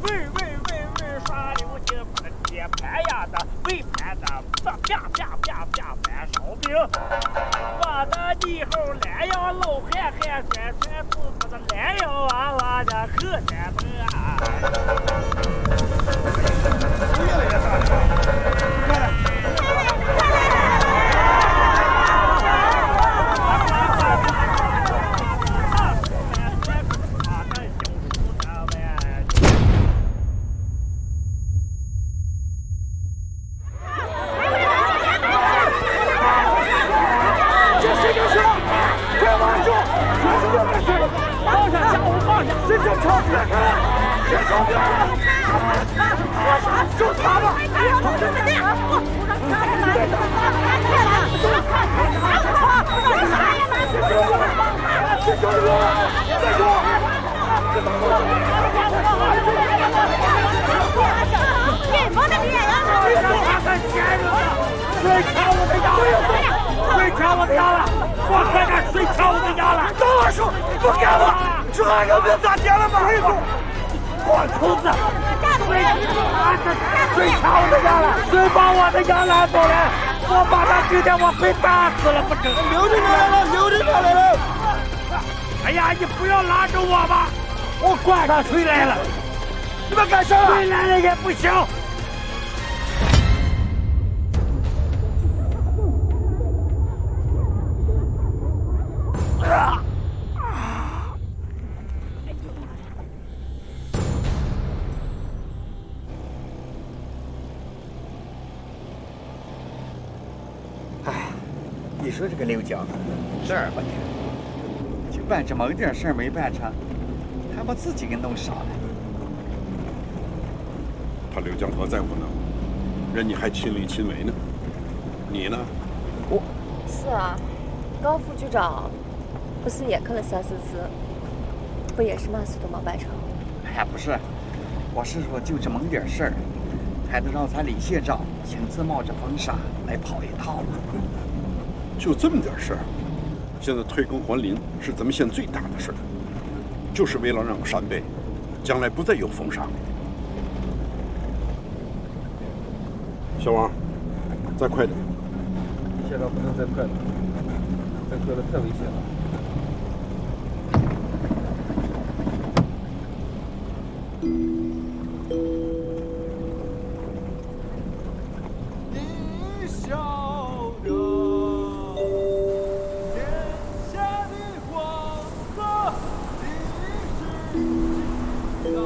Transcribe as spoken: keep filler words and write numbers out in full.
喂喂喂喂，耍流星，接盘呀的，尾盘的，啪啪啪啪啪盘烧饼。我的以后懒羊老汉汉酸酸子，我的懒羊娃娃的后山门啊。越来越大了，快点！ 就他吧！谁抢我的鸭了？谁抢我的鸭了？我看看谁抢我的鸭了！等我说，不干了！这还有没有咋点了吗？光头子！ 谁抢我的鸭了？谁把我的鸭拦走了？我把他今天我被打死了不成？刘队长来了，刘队长来了！哎呀，你不要拉着我吧！我管他谁来了，你们干啥？谁来了也不行。啊！ 你说这个刘江，这儿吧你，就办这么点事儿没办成，还把自己给弄傻了。 他刘江何在乎呢？人家还亲力亲为呢。你呢？ 我。 是啊，高副局长不是也看了三四次，不也是嘛事都没办成？ 哎，不是，我是说就这么点事儿，还得让咱李县长亲自冒着风沙来跑一趟。 就这么点事儿，现在退耕还林是咱们县最大的事儿，就是为了让陕北将来不再有风沙。小王，再快点！ 县长不能再快了，再快了太危险了。